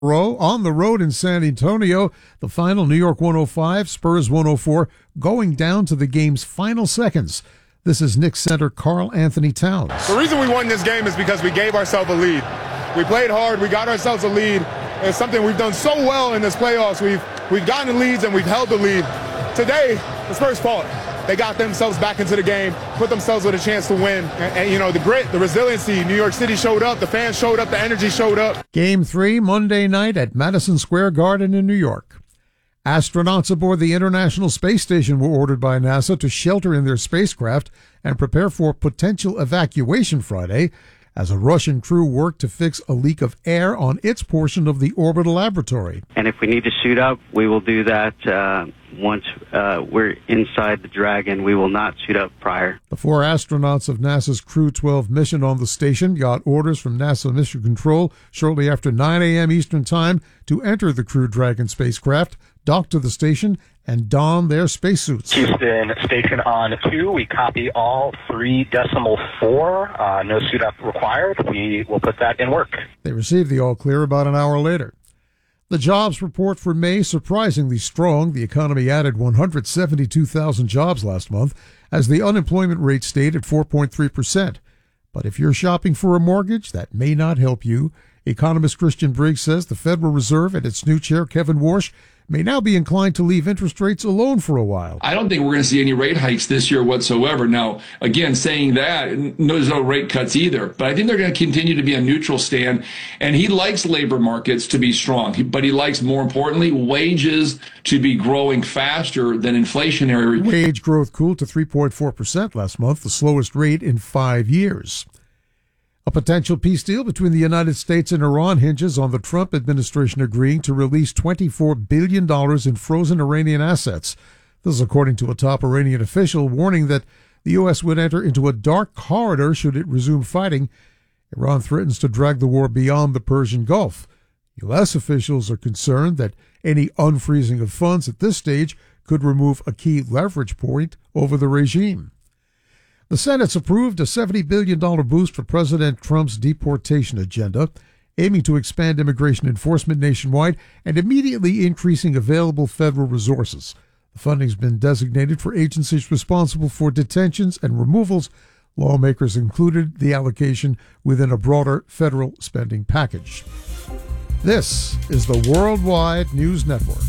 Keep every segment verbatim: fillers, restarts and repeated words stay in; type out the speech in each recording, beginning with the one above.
Row on the road in San Antonio. The final, New York one oh five, Spurs one oh four, going down to the game's final seconds. This is Knicks center Karl Anthony Towns. The reason we won this game is because we gave ourselves a lead. We played hard. We got ourselves a lead. It's something we've done so well in this playoffs. We've we've gotten leads and we've held the lead. Today, the Spurs fought. They got themselves back into the game, put themselves with a chance to win. And, and, you know, the grit, the resiliency, New York City showed up, the fans showed up, the energy showed up. Game three, Monday night at Madison Square Garden in New York. Astronauts aboard the International Space Station were ordered by NASA to shelter in their spacecraft and prepare for potential evacuation Friday as a Russian crew worked to fix a leak of air on its portion of the orbital laboratory. And if we need to suit up, we will do that uh, once uh, we're inside the Dragon. We will not suit up prior. The four astronauts of NASA's Crew twelve mission on the station got orders from NASA Mission Control shortly after nine a.m. Eastern Time to enter the Crew Dragon spacecraft, dock to the station, and don their spacesuits. Houston station on two. We copy all three decimal four. Uh, no suit up required. We will put that in work. They received the all clear about an hour later. The jobs report for May surprisingly strong. The economy added one hundred seventy-two thousand jobs last month as the unemployment rate stayed at four point three percent. But if you're shopping for a mortgage, that may not help you. Economist Christian Briggs says the Federal Reserve and its new chair, Kevin Warsh, may now be inclined to leave interest rates alone for a while. I don't think we're going to see any rate hikes this year whatsoever. Now, again, saying that, there's no rate cuts either. But I think they're going to continue to be a neutral stand. And he likes labor markets to be strong. But he likes, more importantly, wages to be growing faster than inflationary. Wage growth cooled to three point four percent last month, the slowest rate in five years. A potential peace deal between the United States and Iran hinges on the Trump administration agreeing to release twenty-four billion dollars in frozen Iranian assets. This is according to a top Iranian official, warning that the U S would enter into a dark corridor should it resume fighting. Iran threatens to drag the war beyond the Persian Gulf. U S officials are concerned that any unfreezing of funds at this stage could remove a key leverage point over the regime. The Senate's approved a seventy billion dollars boost for President Trump's deportation agenda, aiming to expand immigration enforcement nationwide and immediately increasing available federal resources. The funding's been designated for agencies responsible for detentions and removals. Lawmakers included the allocation within a broader federal spending package. This is the Worldwide News Network.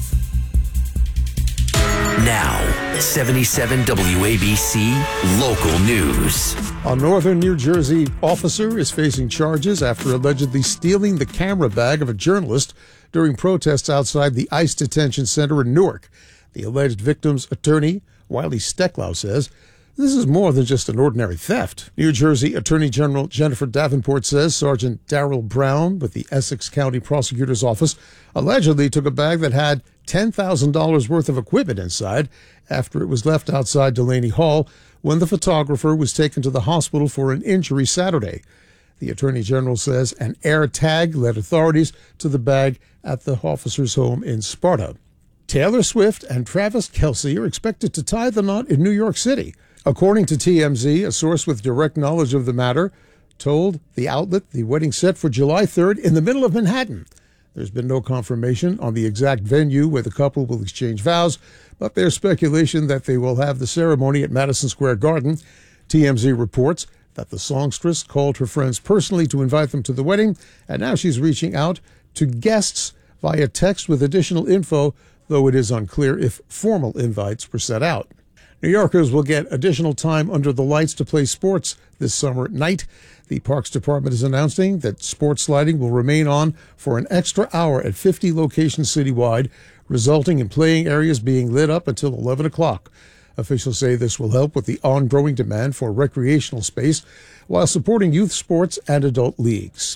Now, seventy-seven W A B C Local News. A northern New Jersey officer is facing charges after allegedly stealing the camera bag of a journalist during protests outside the ICE detention center in Newark. The alleged victim's attorney, Wiley Stecklau, says this is more than just an ordinary theft. New Jersey Attorney General Jennifer Davenport says Sergeant Darrell Brown with the Essex County Prosecutor's Office allegedly took a bag that had ten thousand dollars worth of equipment inside after it was left outside Delaney Hall when the photographer was taken to the hospital for an injury Saturday. The Attorney General says an air tag led authorities to the bag at the officer's home in Sparta. Taylor Swift and Travis Kelce are expected to tie the knot in New York City. According to T M Z, a source with direct knowledge of the matter told the outlet the wedding set for July third in the middle of Manhattan. There's been no confirmation on the exact venue where the couple will exchange vows, but there's speculation that they will have the ceremony at Madison Square Garden. T M Z reports that the songstress called her friends personally to invite them to the wedding, and now she's reaching out to guests via text with additional info, though it is unclear if formal invites were sent out. New Yorkers will get additional time under the lights to play sports this summer at night. The Parks Department is announcing that sports lighting will remain on for an extra hour at fifty locations citywide, resulting in playing areas being lit up until eleven o'clock. Officials say this will help with the ongoing demand for recreational space while supporting youth sports and adult leagues.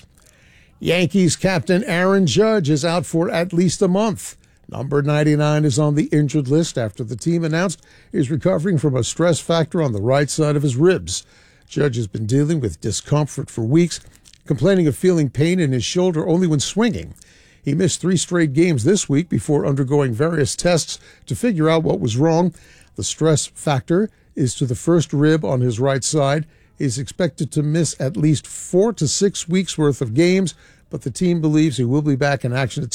Yankees captain Aaron Judge is out for at least a month. Number ninety-nine is on the injured list after the team announced he's recovering from a stress factor on the right side of his ribs. Judge has been dealing with discomfort for weeks, complaining of feeling pain in his shoulder only when swinging. He missed three straight games this week before undergoing various tests to figure out what was wrong. The stress factor is to the first rib on his right side. He's expected to miss at least four to six weeks worth of games, but the team believes he will be back in action at